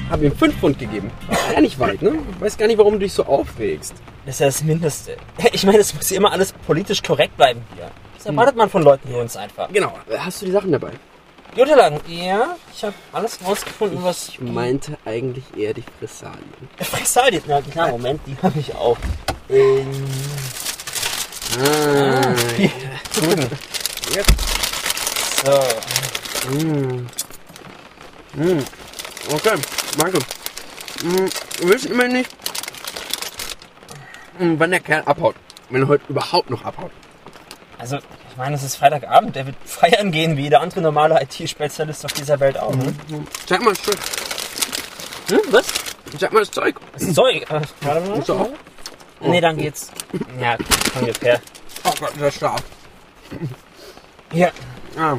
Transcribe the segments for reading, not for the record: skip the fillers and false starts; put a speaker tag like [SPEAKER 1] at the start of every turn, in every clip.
[SPEAKER 1] Hab ihm 5 Pfund gegeben. War ja nicht weit, ne? Ich weiß gar nicht, warum du dich so aufregst.
[SPEAKER 2] Das ist ja das Mindeste. Ich meine, es muss ja immer alles politisch korrekt bleiben hier. Das erwartet man von Leuten wie uns einfach.
[SPEAKER 1] Genau. Hast du die Sachen dabei?
[SPEAKER 2] Die Unterlagen, ja. Ich habe alles rausgefunden, was...
[SPEAKER 1] Ich meinte eigentlich eher die Fressalien.
[SPEAKER 2] Fressalien, na klar, Moment, die habe ich auch. Hier, drüben.
[SPEAKER 1] Yep.
[SPEAKER 2] So.
[SPEAKER 1] Okay, danke. Wir wissen immer nicht, wann der Kerl abhaut. Wenn er heute überhaupt noch abhaut.
[SPEAKER 2] Also, ich meine, es ist Freitagabend. Der wird feiern gehen, wie jeder andere normale IT-Spezialist auf dieser Welt auch. Ne?
[SPEAKER 1] Zeig mal das Zeug.
[SPEAKER 2] Was?
[SPEAKER 1] Zeig mal das Zeug.
[SPEAKER 2] Das ist Zeug. Warte mal.
[SPEAKER 1] Ist auch.
[SPEAKER 2] Nee, dann geht's. Ja, komm jetzt her.
[SPEAKER 1] Oh Gott, der ist stark.
[SPEAKER 2] Hier.
[SPEAKER 1] Ah,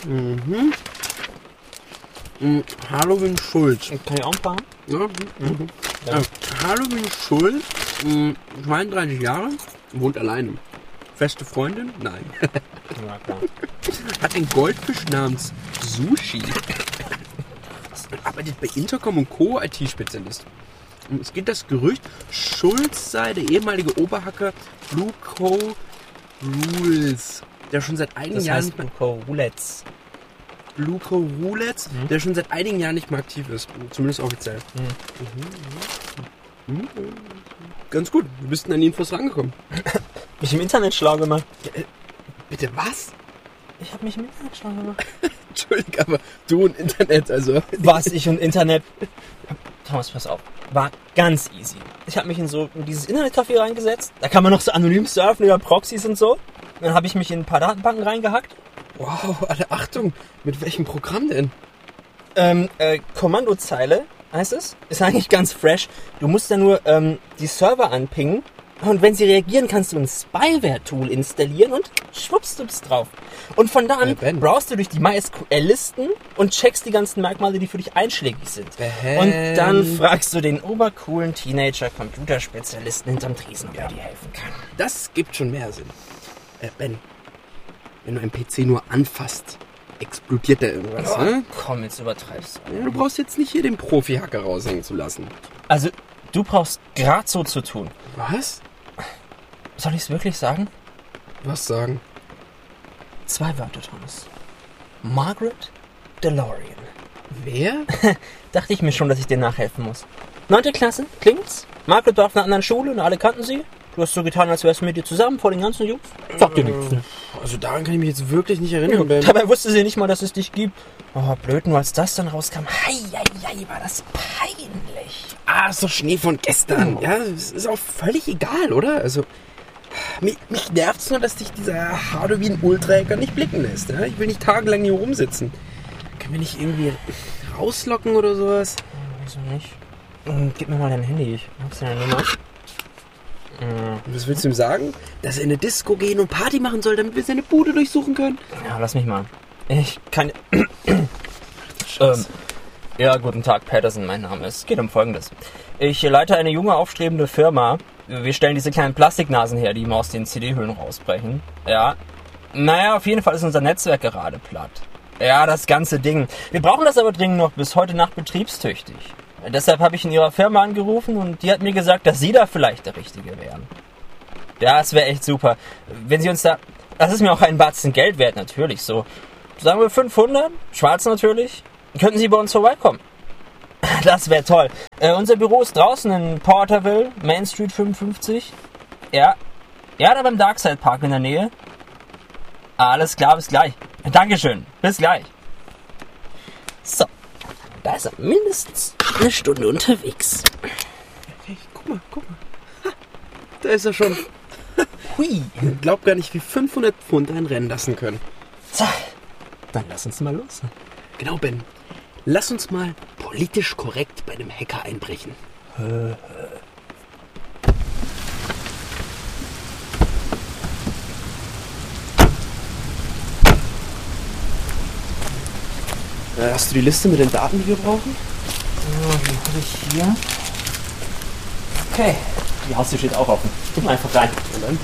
[SPEAKER 1] Halloween Schulz.
[SPEAKER 2] Kann ich auch ein paar?
[SPEAKER 1] Ja. Halloween Schulz, 32 Jahre, wohnt alleine. Feste Freundin? Nein.
[SPEAKER 2] Ja, klar.
[SPEAKER 1] Hat einen Goldfisch namens Sushi. Arbeitet bei Intercom und Co. IT-Spezialist. Es geht das Gerücht, Schulz sei der ehemalige Oberhacker Blue Co. Rules, der schon seit einigen Jahren nicht mehr... Blue Co. Roulette, der schon seit einigen Jahren nicht mehr aktiv ist. Zumindest offiziell. Ganz gut. Du bist an die Infos rangekommen.
[SPEAKER 2] Mich im Internet schlau gemacht.
[SPEAKER 1] Bitte was?
[SPEAKER 2] Ich habe mich im Internet schlau gemacht.
[SPEAKER 1] Entschuldigung, aber du und Internet, also...
[SPEAKER 2] Was, ich und Internet? Thomas, pass auf. War ganz easy. Ich habe mich in dieses Internetcafé reingesetzt. Da kann man noch so anonym surfen über Proxys und so. Dann habe ich mich in ein paar Datenbanken reingehackt.
[SPEAKER 1] Wow, alle Achtung. Mit welchem Programm denn?
[SPEAKER 2] Kommandozeile heißt es. Ist eigentlich ganz fresh. Du musst da nur die Server anpingen. Und wenn sie reagieren, kannst du ein Spyware-Tool installieren und schwupps, du bist drauf. Und von da an browst du durch die MySQL-Listen und checkst die ganzen Merkmale, die für dich einschlägig sind. Und dann fragst du den obercoolen Teenager-Computerspezialisten hinterm Tresen, ob er dir helfen kann.
[SPEAKER 1] Das gibt schon mehr Sinn. Ben, wenn du einen PC nur anfasst, explodiert da irgendwas, ne?
[SPEAKER 2] Komm, jetzt übertreibst du.
[SPEAKER 1] Ja, du brauchst jetzt nicht hier den Profi-Hacker raushängen zu lassen.
[SPEAKER 2] Also, du brauchst grad so zu tun.
[SPEAKER 1] Was?
[SPEAKER 2] Soll ich es wirklich sagen?
[SPEAKER 1] Was sagen?
[SPEAKER 2] 2 Wörter, Thomas. Margaret DeLorean.
[SPEAKER 1] Wer?
[SPEAKER 2] Dachte ich mir schon, dass ich dir nachhelfen muss. 9. Klasse, klingt's? Margaret war auf einer anderen Schule und alle kannten sie. Du hast so getan, als wärst du mit dir zusammen vor den ganzen Jungs. Sagt dir nichts. Ne?
[SPEAKER 1] Also daran kann ich mich jetzt wirklich nicht erinnern, Ben.
[SPEAKER 2] Dabei wusste sie nicht mal, dass es dich gibt. Oh, blöd, nur als das dann rauskam. Hei, war das peinlich.
[SPEAKER 1] Ah, ist doch Schnee von gestern. Ja, es ist auch völlig egal, oder? Also, mich nervt's nur, dass dich dieser Halloween-Ultra-Hacker nicht blicken lässt. Ja? Ich will nicht tagelang hier rumsitzen. Können wir nicht irgendwie rauslocken oder sowas?
[SPEAKER 2] Wieso nicht? Gib mir mal dein Handy. Ich hab's deine Nummer.
[SPEAKER 1] Was willst du ihm sagen? Dass er in eine Disco gehen und Party machen soll, damit wir seine Bude durchsuchen können?
[SPEAKER 2] Ja, lass mich mal. Ich kann... ja, guten Tag, Patterson, mein Name ist. Es geht um Folgendes. Ich leite eine junge, aufstrebende Firma. Wir stellen diese kleinen Plastiknasen her, die immer aus den CD-Hüllen rausbrechen. Ja. Naja, auf jeden Fall ist unser Netzwerk gerade platt. Ja, das ganze Ding. Wir brauchen das aber dringend noch bis heute Nacht betriebstüchtig. Deshalb habe ich in ihrer Firma angerufen und die hat mir gesagt, dass sie da vielleicht der Richtige wären. Ja, es wäre echt super. Wenn sie uns da... Das ist mir auch ein Batzen Geld wert, natürlich. So, sagen wir 500, schwarz natürlich. Könnten Sie bei uns vorbeikommen? Das wäre toll. Unser Büro ist draußen in Porterville, Main Street 55. Ja, da beim Darkside Park in der Nähe. Alles klar, bis gleich. Dankeschön, bis gleich. So, da ist er mindestens eine Stunde unterwegs.
[SPEAKER 1] Hey, guck mal. Ha, da ist er schon.
[SPEAKER 2] Hui.
[SPEAKER 1] Ich glaub gar nicht, wie 500 Pfund einen rennen lassen können.
[SPEAKER 2] So, dann lass uns mal los.
[SPEAKER 1] Genau, Ben. Lass uns mal politisch korrekt bei einem Hacker einbrechen. Hast du die Liste mit den Daten, die wir brauchen?
[SPEAKER 2] Ja, die habe ich hier. Okay, die Haustür steht auch offen. Guck mal einfach rein.
[SPEAKER 1] Und dann?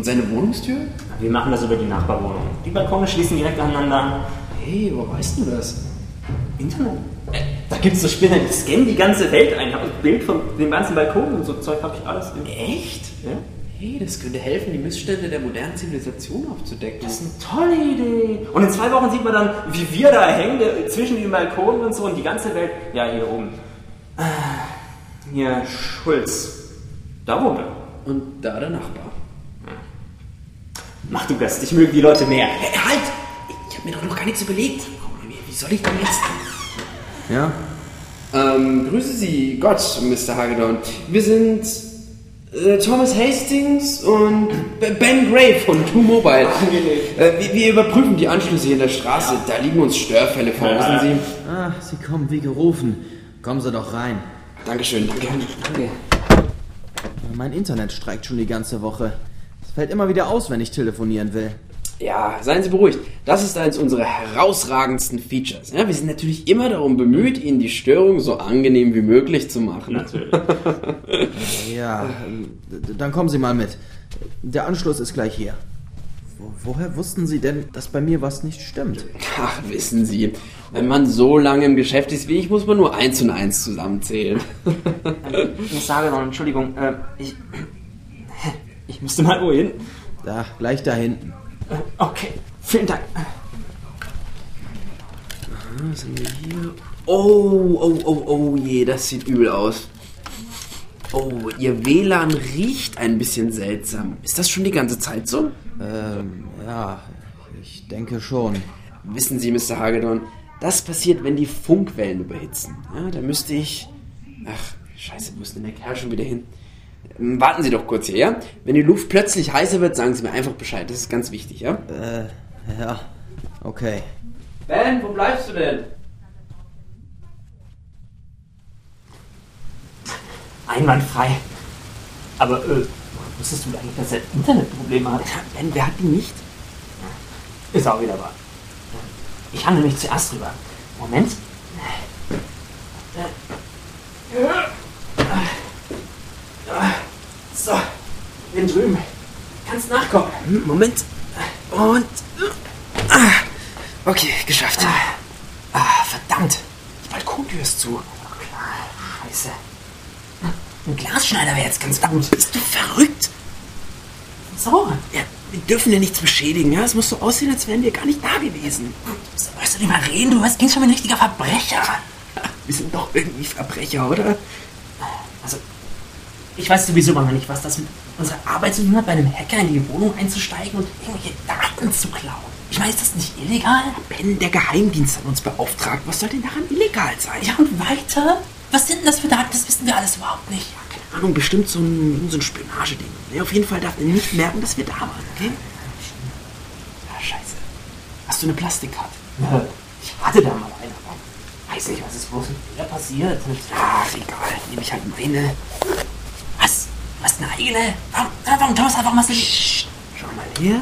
[SPEAKER 1] seine Wohnungstür?
[SPEAKER 2] Wir machen das über die Nachbarwohnung. Die Balkone schließen direkt aneinander.
[SPEAKER 1] Hey, wo weißt du das?
[SPEAKER 2] Internet? Da gibt's so Spinner, die scannen die ganze Welt ein. Ich habe ein Bild von dem ganzen Balkon und so Zeug habe ich alles.
[SPEAKER 1] Echt?
[SPEAKER 2] Ja?
[SPEAKER 1] Hey, das könnte helfen, die Missstände der modernen Zivilisation aufzudecken.
[SPEAKER 2] Das ist eine tolle Idee. Und in 2 Wochen sieht man dann, wie wir da hängen, zwischen den Balkonen und so und die ganze Welt. Ja, hier oben. Hier, Schulz. Da wohnt er.
[SPEAKER 1] Und da der Nachbar.
[SPEAKER 2] Mach du das, dich mögen die Leute mehr.
[SPEAKER 1] Hey, halt! Ich habe mir doch noch gar nichts überlegt. Wie soll ich denn jetzt...
[SPEAKER 3] Ja?
[SPEAKER 1] Grüße Sie, Gott, Mr. Hagedorn. Wir sind Thomas Hastings und Ben Gray von Two Mobile. Wir überprüfen die Anschlüsse hier in der Straße. Da liegen uns Störfälle vor, wissen Sie.
[SPEAKER 3] Ah, Sie kommen wie gerufen. Kommen Sie doch rein.
[SPEAKER 1] Dankeschön, danke.
[SPEAKER 3] Mein Internet streikt schon die ganze Woche. Es fällt immer wieder aus, wenn ich telefonieren will.
[SPEAKER 1] Ja, seien Sie beruhigt. Das ist eines unserer herausragendsten Features. Ja, wir sind natürlich immer darum bemüht, Ihnen die Störung so angenehm wie möglich zu machen.
[SPEAKER 2] Natürlich.
[SPEAKER 3] Ja, dann kommen Sie mal mit. Der Anschluss ist gleich hier. Woher wussten Sie denn, dass bei mir was nicht stimmt?
[SPEAKER 1] Ach, wissen Sie, wenn man so lange im Geschäft ist wie ich, muss man nur 1 und 1 zusammenzählen.
[SPEAKER 2] Ich sage noch, Entschuldigung, ich müsste mal wohin.
[SPEAKER 3] Da, gleich da hinten.
[SPEAKER 2] Okay, vielen Dank.
[SPEAKER 1] Was haben wir hier? Oh je, das sieht übel aus. Oh, Ihr WLAN riecht ein bisschen seltsam. Ist das schon die ganze Zeit so?
[SPEAKER 3] Ja, ich denke schon.
[SPEAKER 1] Wissen Sie, Mr. Hagedorn, das passiert, wenn die Funkwellen überhitzen. Ja, da müsste ich... Ach, scheiße, wo ist denn der Kerl schon wieder hin? Warten Sie doch kurz hier, ja? Wenn die Luft plötzlich heißer wird, sagen Sie mir einfach Bescheid. Das ist ganz wichtig, ja?
[SPEAKER 3] Ja, okay.
[SPEAKER 1] Ben, wo bleibst du denn?
[SPEAKER 2] Einwandfrei. Aber, wusstest du eigentlich, dass er Internetprobleme hat?
[SPEAKER 1] Ben, wer hat die nicht?
[SPEAKER 2] Ist auch wieder wahr. Ich handle mich zuerst drüber. Moment. So, bin drüben. Kannst nachkommen.
[SPEAKER 1] Moment. Und... Okay, geschafft.
[SPEAKER 2] Verdammt.
[SPEAKER 1] Die Balkontür ist zu.
[SPEAKER 2] Scheiße. Ein Glasschneider wäre jetzt ganz gut.
[SPEAKER 1] Bist du verrückt?
[SPEAKER 2] So.
[SPEAKER 1] Ja, wir dürfen ja nichts beschädigen, ja? Es muss so aussehen, als wären wir gar nicht da gewesen.
[SPEAKER 2] Sollst du nicht mal reden? Du klingt schon wie ein richtiger Verbrecher.
[SPEAKER 1] Wir sind doch irgendwie Verbrecher, oder?
[SPEAKER 2] Also, ich weiß sowieso mal nicht, was das mit unserer Arbeit zu tun hat, bei einem Hacker in die Wohnung einzusteigen und irgendwelche Daten zu klauen. Ich meine, ist das nicht illegal?
[SPEAKER 1] Ben, der Geheimdienst hat uns beauftragt. Was soll denn daran illegal sein?
[SPEAKER 2] Ja, und weiter? Was sind denn das für Daten? Das wissen wir alles überhaupt nicht.
[SPEAKER 1] Ja, keine Ahnung, bestimmt so ein Spionageding. Ja, auf jeden Fall darf er nicht merken, dass wir da waren, okay? Ja, scheiße. Hast du eine Plastikkarte?
[SPEAKER 2] Ja, ich hatte da mal eine, aber weiß nicht, was ist bloß mit der passiert.
[SPEAKER 1] Ach, egal. Nehme ich halt meine.
[SPEAKER 2] Was? Was, eine eigene? Warum Thomas, warum hast du die?
[SPEAKER 1] Psst, schau mal her.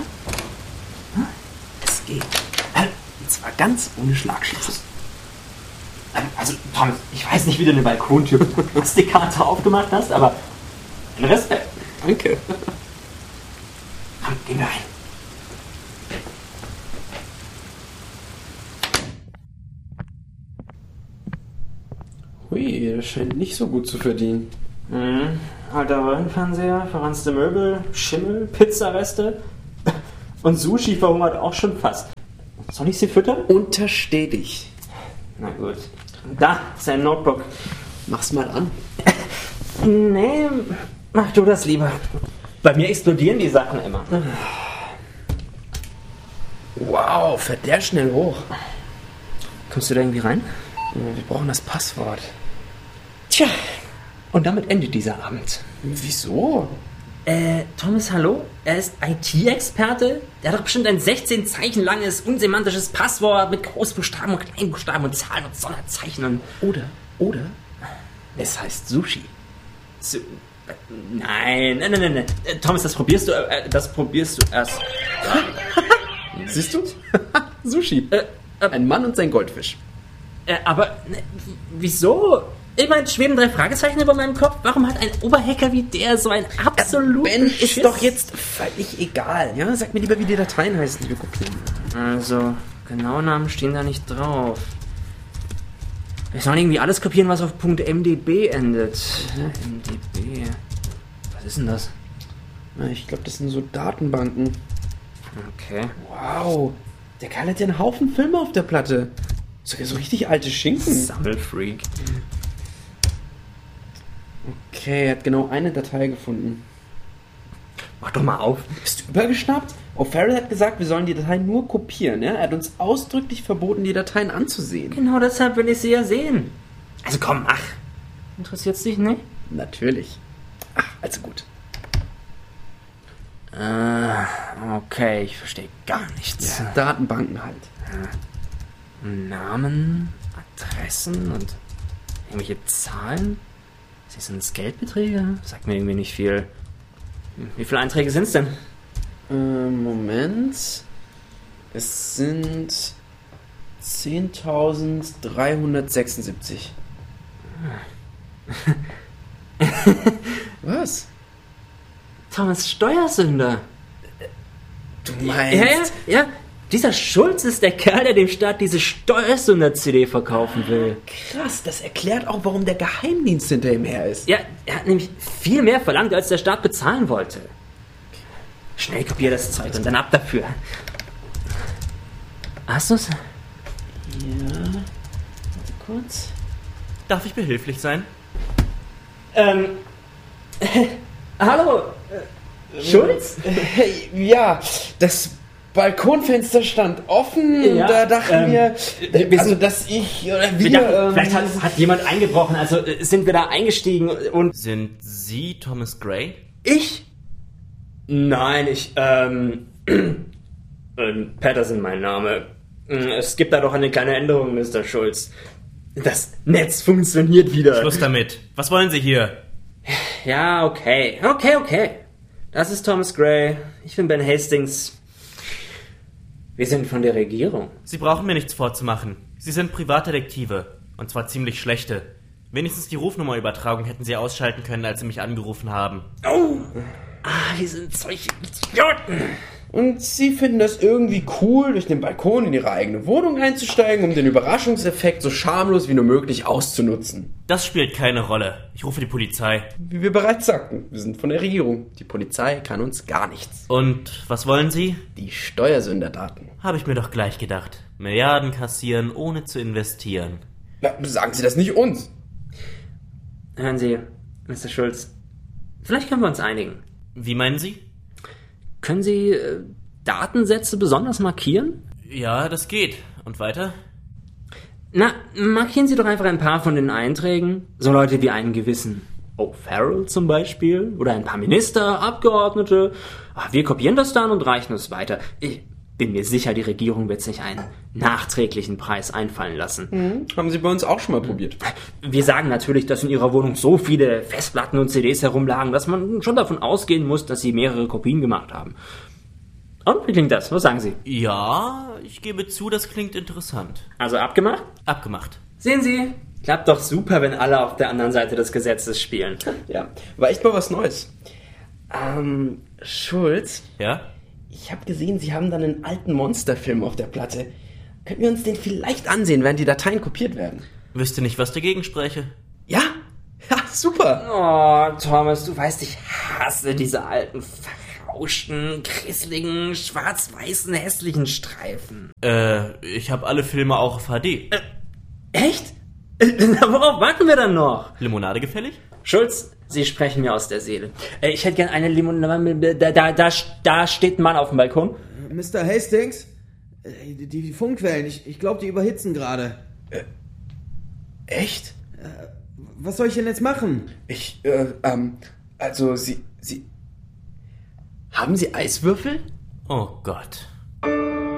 [SPEAKER 1] Es geht. Und zwar ganz ohne Schlagschlüssel.
[SPEAKER 2] Also, Thomas, ich weiß nicht, wie du eine Balkontür mit einer Plastikkarte aufgemacht hast, aber Respekt.
[SPEAKER 1] Danke.
[SPEAKER 2] Komm, gehen wir rein.
[SPEAKER 1] Hui, das scheint nicht so gut zu verdienen.
[SPEAKER 2] Alter Röhrenfernseher, verranzte Möbel, Schimmel, Pizzareste und Sushi verhungert auch schon fast. Soll ich sie füttern?
[SPEAKER 1] Untersteh dich.
[SPEAKER 2] Na gut. Da, sein Notebook.
[SPEAKER 1] Mach's mal an.
[SPEAKER 2] Nee, mach du das lieber. Bei mir explodieren die Sachen immer.
[SPEAKER 1] Wow, fährt der schnell hoch.
[SPEAKER 2] Kommst du da irgendwie rein?
[SPEAKER 1] Wir brauchen das Passwort.
[SPEAKER 2] Tja, und damit endet dieser Abend.
[SPEAKER 1] Wieso?
[SPEAKER 2] Thomas, hallo? Er ist IT-Experte? Der hat doch bestimmt ein 16 Zeichen langes, unsemantisches Passwort mit Großbuchstaben und Kleinbuchstaben und Zahlen und Sonderzeichen und...
[SPEAKER 1] Oder? Es heißt Sushi.
[SPEAKER 2] Nein. Thomas, das probierst du erst.
[SPEAKER 1] Siehst du? Sushi. Ein Mann und sein Goldfisch.
[SPEAKER 2] Aber, wieso? Ich meine, schweben 3 Fragezeichen über meinem Kopf. Warum hat ein Oberhacker wie der so ein absolut
[SPEAKER 1] Ben, ist doch jetzt völlig egal. Ja, sag mir lieber, wie die Dateien heißen, die wir kopieren.
[SPEAKER 2] Also, genaue Namen stehen da nicht drauf. Wir sollen irgendwie alles kopieren, was auf .mdb endet. MDB. Was ist denn das?
[SPEAKER 1] Na, ich glaube, das sind so Datenbanken.
[SPEAKER 2] Okay.
[SPEAKER 1] Wow, der Kerl hat ja einen Haufen Filme auf der Platte. Sogar so richtig alte Schinken.
[SPEAKER 2] Sammelfreak.
[SPEAKER 1] Okay, er hat genau eine Datei gefunden.
[SPEAKER 2] Mach doch mal auf.
[SPEAKER 1] Bist du übergeschnappt? O'Farrell hat gesagt, wir sollen die Dateien nur kopieren. Ja? Er hat uns ausdrücklich verboten, die Dateien anzusehen.
[SPEAKER 2] Genau deshalb will ich sie ja sehen. Also komm, mach. Interessiert's dich nicht?
[SPEAKER 1] Natürlich. Ach, also gut.
[SPEAKER 2] Okay, ich verstehe gar nichts.
[SPEAKER 1] Ja, Datenbanken halt.
[SPEAKER 2] Namen, Adressen und irgendwelche Zahlen. Sind es Geldbeträge? Sagt mir irgendwie nicht viel. Wie viele Einträge sind es denn?
[SPEAKER 1] Moment. Es sind 10.376. Was?
[SPEAKER 2] Thomas Steuersünder.
[SPEAKER 1] Du meinst...
[SPEAKER 2] Ja. Dieser Schulz ist der Kerl, der dem Staat diese Steuersünder-CD verkaufen will.
[SPEAKER 1] Krass, das erklärt auch, warum der Geheimdienst hinter ihm her ist.
[SPEAKER 2] Ja, er hat nämlich viel mehr verlangt, als der Staat bezahlen wollte. Schnell kopier das Zeug und dann ab dafür. Hast du's?
[SPEAKER 1] Ja. Warte kurz.
[SPEAKER 4] Darf ich behilflich sein?
[SPEAKER 2] Hallo? Schulz?
[SPEAKER 1] Hey, ja, das Balkonfenster stand offen und
[SPEAKER 2] Ja,
[SPEAKER 1] da dachten wir
[SPEAKER 2] sind-
[SPEAKER 1] dass ich oder
[SPEAKER 2] Wir dachten, vielleicht hat jemand eingebrochen, also sind wir da eingestiegen und...
[SPEAKER 4] Sind Sie Thomas Gray?
[SPEAKER 2] Ich? Nein, Patterson mein Name. Es gibt da doch eine kleine Änderung, Mr. Schulz. Das Netz funktioniert wieder.
[SPEAKER 4] Schluss damit. Was wollen Sie hier?
[SPEAKER 2] Ja, okay. Das ist Thomas Gray. Ich bin Ben Hastings. Wir sind von der Regierung.
[SPEAKER 4] Sie brauchen mir nichts vorzumachen. Sie sind Privatdetektive. Und zwar ziemlich schlechte. Wenigstens die Rufnummerübertragung hätten Sie ausschalten können, als Sie mich angerufen haben.
[SPEAKER 2] Oh! Wir sind solche Idioten.
[SPEAKER 1] Und sie finden das irgendwie cool, durch den Balkon in ihre eigene Wohnung einzusteigen, um den Überraschungseffekt so schamlos wie nur möglich auszunutzen.
[SPEAKER 4] Das spielt keine Rolle. Ich rufe die Polizei.
[SPEAKER 1] Wie wir bereits sagten, wir sind von der Regierung. Die Polizei kann uns gar nichts.
[SPEAKER 4] Und was wollen Sie?
[SPEAKER 1] Die Steuersünderdaten.
[SPEAKER 4] Habe ich mir doch gleich gedacht. Milliarden kassieren, ohne zu investieren.
[SPEAKER 1] Na, sagen Sie das nicht uns.
[SPEAKER 2] Hören Sie, Mr. Schulz. Vielleicht können wir uns einigen.
[SPEAKER 4] Wie meinen Sie?
[SPEAKER 2] Können Sie Datensätze besonders markieren?
[SPEAKER 4] Ja, das geht. Und weiter?
[SPEAKER 2] Na, markieren Sie doch einfach ein paar von den Einträgen. So Leute wie einen gewissen O'Farrell zum Beispiel. Oder ein paar Minister, Abgeordnete. Wir kopieren das dann und reichen es weiter. Ich bin mir sicher, die Regierung wird sich einen nachträglichen Preis einfallen lassen.
[SPEAKER 1] Haben Sie bei uns auch schon mal probiert.
[SPEAKER 2] Wir sagen natürlich, dass in Ihrer Wohnung so viele Festplatten und CDs herumlagen, dass man schon davon ausgehen muss, dass Sie mehrere Kopien gemacht haben. Und wie klingt das? Was sagen Sie?
[SPEAKER 4] Ja, ich gebe zu, das klingt interessant.
[SPEAKER 2] Also abgemacht?
[SPEAKER 4] Abgemacht.
[SPEAKER 2] Sehen Sie, klappt doch super, wenn alle auf der anderen Seite des Gesetzes spielen.
[SPEAKER 1] Ja, war echt mal was Neues. Schulz,
[SPEAKER 4] Ja?
[SPEAKER 1] ich habe gesehen, Sie haben da einen alten Monsterfilm auf der Platte. Könnten wir uns den vielleicht ansehen, während die Dateien kopiert werden?
[SPEAKER 4] Wüsste nicht, was dagegen spräche.
[SPEAKER 1] Ja? Ja, super.
[SPEAKER 2] Oh, Thomas, du weißt, ich hasse diese alten, verrauschten, grisseligen, schwarz-weißen, hässlichen Streifen.
[SPEAKER 4] Ich habe alle Filme auch auf HD.
[SPEAKER 2] Echt? Worauf warten wir dann noch?
[SPEAKER 4] Limonade gefällig?
[SPEAKER 2] Schulz, Sie sprechen mir aus der Seele. Ich hätte gern eine Limonade. Da steht ein Mann auf dem Balkon.
[SPEAKER 3] Mr. Hastings? Die Funkquellen, ich glaube, die überhitzen gerade.
[SPEAKER 1] Echt?
[SPEAKER 3] Was soll ich denn jetzt machen?
[SPEAKER 1] Also, Sie... Haben Sie Eiswürfel?
[SPEAKER 4] Oh Gott.